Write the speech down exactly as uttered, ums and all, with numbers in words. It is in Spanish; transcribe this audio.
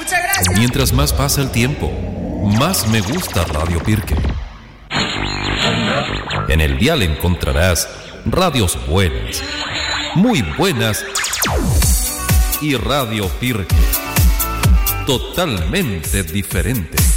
Muchas gracias. Mientras más pasa el tiempo, más me gusta Radio Pirque. En el dial encontrarás radios buenas, muy buenas, y Radio Pirque, totalmente diferente.